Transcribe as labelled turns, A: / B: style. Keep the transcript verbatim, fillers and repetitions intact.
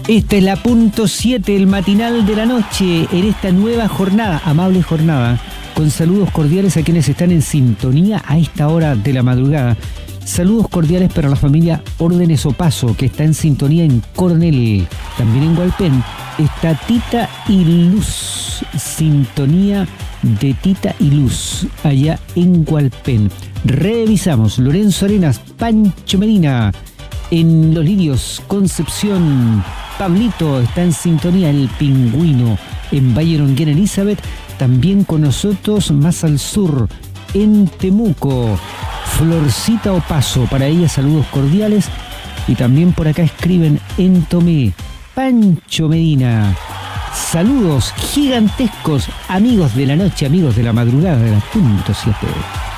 A: Esta es la punto siete, el matinal de la noche, en esta nueva jornada, amable jornada, con saludos cordiales a quienes están en sintonía a esta hora de la madrugada. Saludos cordiales para la familia Órdenes Opaso, que está en sintonía en Coronel. También en Hualpén está Tita y Luz, sintonía de Tita y Luz, allá en Hualpén. Revisamos Lorenzo Arenas, Pancho Medina, en Los Lirios, Concepción. Pablito está en sintonía, el Pingüino, en Valle Longuén, Elizabeth. También con nosotros más al sur, en Temuco, Florcita Opaso, para ella saludos cordiales. Y también por acá escriben en Tomé, Pancho Medina. Saludos gigantescos, amigos de la noche, amigos de la madrugada de la punto siete.